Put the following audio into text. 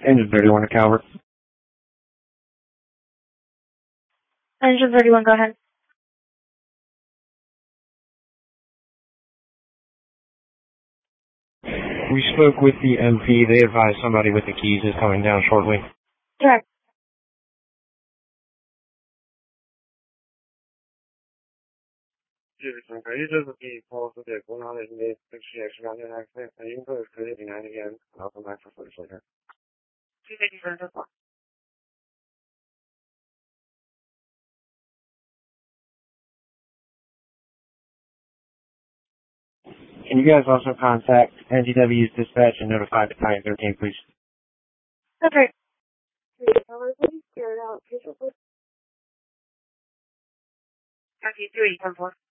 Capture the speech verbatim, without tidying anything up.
Engine thirty-one to Calvert. Engine thirty-one, go ahead. We spoke with the M P. They advised somebody with the keys is coming down shortly. Correct. He doesn't need calls with it. We're not in the extra on the accident. I can go to three eighty-nine again. I'll come back for footage later. two fifty-four, go for. Can you guys also contact N G W's dispatch and notify the Battalion thirteen, please? Okay. Copy, three, ten four.